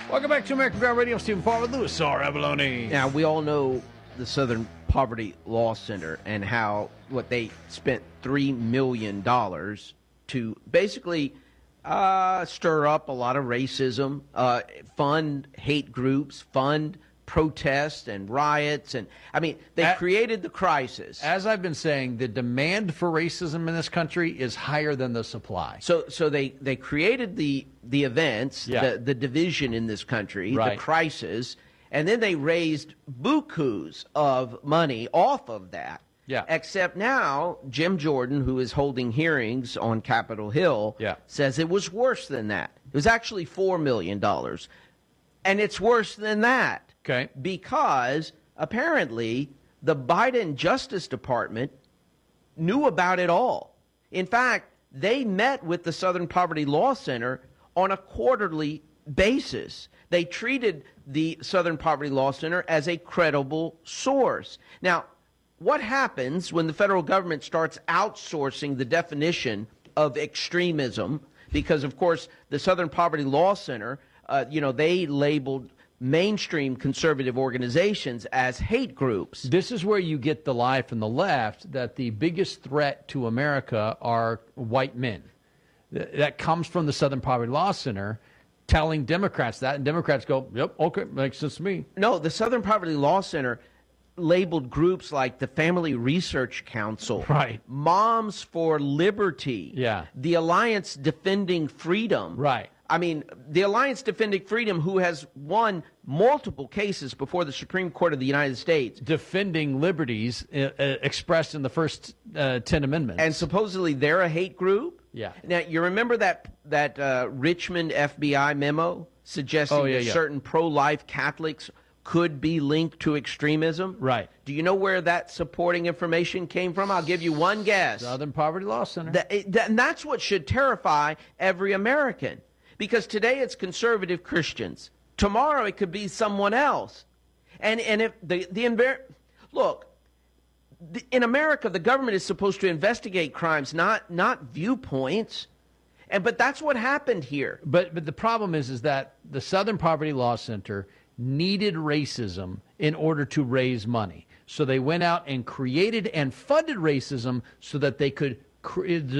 Welcome back to American Ground Radio. Stephen Farr with Louis R. Abalone. Now, we all know the Southern Poverty Law Center and how they spent $3 million to basically stir up a lot of racism, fund hate groups, fund protests and riots. And they created the crisis. As I've been saying, the demand for racism in this country is higher than the supply. So they created the events, the division in this country, the crisis, and then they raised bukus of money off of that. Yeah. Except now, Jim Jordan, who is holding hearings on Capitol Hill, says it was worse than that. It was actually $4 million. And it's worse than that. Okay. Because apparently the Biden Justice Department knew about it all. In fact, they met with the Southern Poverty Law Center on a quarterly basis. They treated the Southern Poverty Law Center as a credible source. Now, what happens when the federal government starts outsourcing the definition of extremism? Because, of course, the Southern Poverty Law Center, they labeled mainstream conservative organizations as hate groups. This is where you get the lie from the left that the biggest threat to America are white men. That comes from the Southern Poverty Law Center telling Democrats that, and Democrats go, yep, okay, makes sense to me. No, the Southern Poverty Law Center labeled groups like the Family Research Council, Moms for Liberty, the Alliance Defending Freedom. The Alliance Defending Freedom, who has won multiple cases before the Supreme Court of the United States. Defending liberties expressed in the first 10 amendments. And supposedly they're a hate group? Yeah. Now, you remember that Richmond FBI memo suggesting that certain pro-life Catholics could be linked to extremism? Right. Do you know where that supporting information came from? I'll give you one guess. Southern Poverty Law Center. And that's what should terrify every American. Because today it's conservative Christians. Tomorrow it could be someone else. And if in America, the government is supposed to investigate crimes, not viewpoints. But that's what happened here. But the problem is that the Southern Poverty Law Center needed racism in order to raise money. So they went out and created and funded racism so that they could